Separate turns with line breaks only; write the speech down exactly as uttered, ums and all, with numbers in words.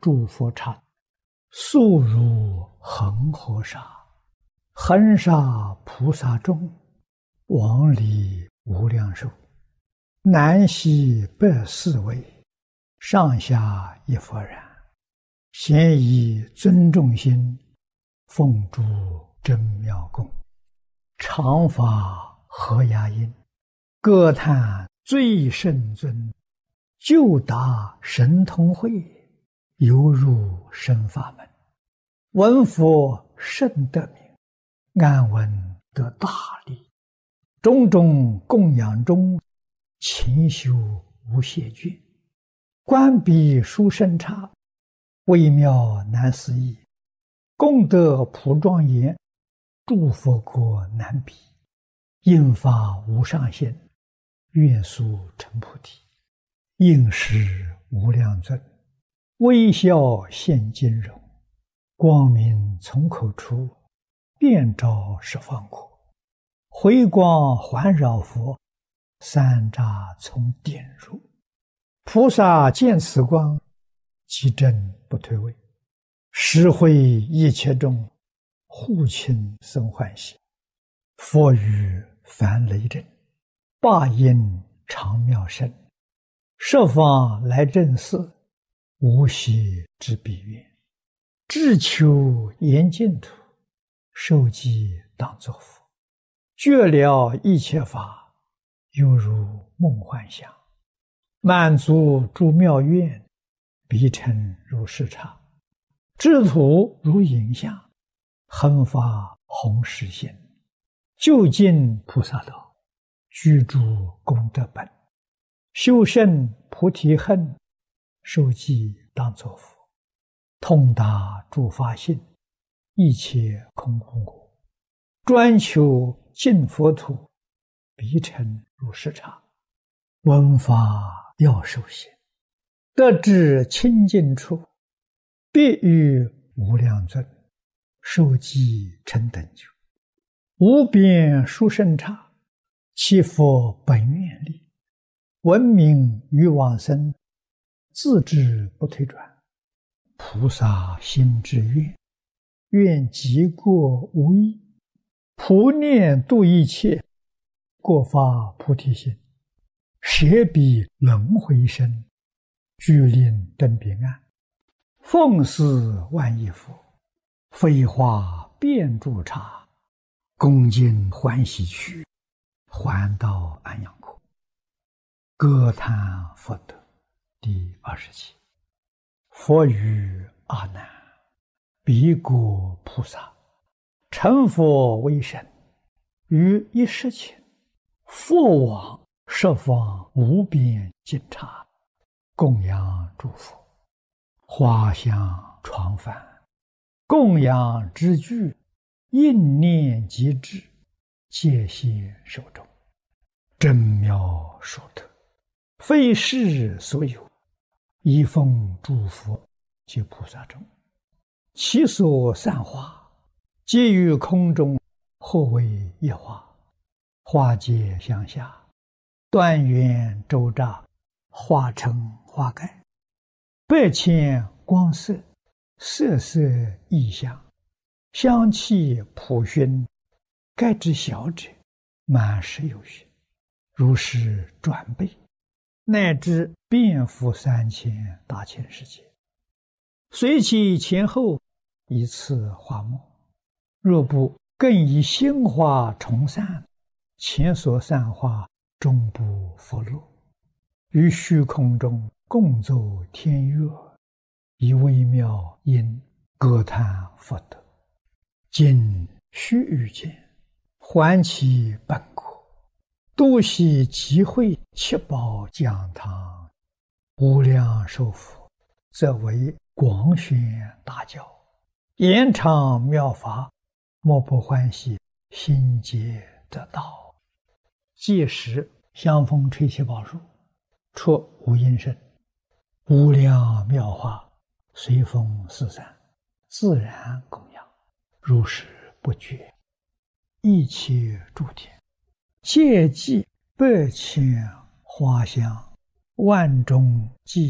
诸佛刹，速如恒河沙，恒沙菩萨众，往里无量寿，南西北四围，上下一佛然，咸以尊重心，奉诸真妙供，常法合雅音，歌叹最胜尊，就达神通会，犹入深法门。闻佛甚得名，安闻得大利，种种供养中，勤修无懈倦。观彼殊胜刹，微妙难思议，功德普庄严，诸佛国难比。应发无上限，愿速成菩提。应时无量尊，微笑现金容，光明从口出，遍照十方国。回光环绕佛，三匝从点入。菩萨见此光，即正不退位，实会一切众，护亲生欢喜。佛语凡雷震，霸音常妙声，设方来正寺，无息之彼愿。志求严净土，受记当作佛。觉了一切法，犹如梦幻想。满足诸妙愿，彼尘如是刹。智土如影像，恒发弘誓心。究竟菩萨道，居住功德本。修胜菩提恨，受记当作佛。通达诸法性，一切空无我。专求净佛土，彼尘如是刹。闻法要受行，得至清净处，必遇无量尊，受记成等觉。无边殊胜刹，其佛本愿力，闻名于往生，自知不退转。菩萨心之愿，愿极过无异，普念度一切，过发菩提心，舍彼轮回身，具令登彼岸。奉事万亿佛，飞花遍诸刹，恭敬欢喜去，还到安阳国。歌叹佛德第二十七。佛语阿难：彼国菩萨成佛为身，于一时前，佛往十方无边尽刹，供养诸佛。花香床幡，供养之具，应念即至，戒现手中。真妙殊特，非世所有，一奉诸佛及菩萨众。其所散花，皆于空中，或为一花。花皆向下，端圆周匝，花成花盖。百千光色，色色异香，香气普熏，盖之小者，满十有余。如是转倍，乃至遍覆三千大千世界。随其前后，一次花末。若不更以新花重散，前所散花终不复落。于虚空中共奏天乐，以微妙音歌叹佛德。今须臾间，还其本国，度悉集会七宝讲堂，无量寿佛，则为广宣大教，延长妙法，莫不欢喜，心皆得道。届时香风吹七宝树，出无音声，无量妙法随风四散，自然供养，如是不绝。一切诸天，皆记百千花香，万众记